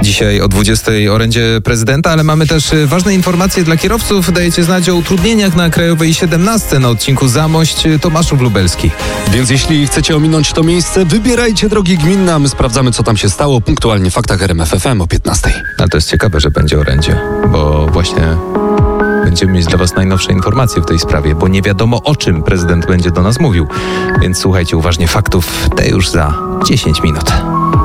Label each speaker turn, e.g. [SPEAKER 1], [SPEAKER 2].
[SPEAKER 1] Dzisiaj o 20:00 orędzie prezydenta, ale mamy też ważne informacje dla kierowców. Dajecie znać o utrudnieniach na Krajowej 17 na odcinku Zamość Tomaszów Lubelski.
[SPEAKER 2] Więc jeśli chcecie ominąć to miejsce, wybierajcie drogi gminne, a my sprawdzamy, co tam się stało punktualnie w Faktach RMF FM o 15:00.
[SPEAKER 1] Ale to jest ciekawe, że będzie orędzie, bo właśnie będziemy mieć dla was najnowsze informacje w tej sprawie, bo nie wiadomo, o czym prezydent będzie do nas mówił. Więc słuchajcie uważnie faktów, te już za 10 minut.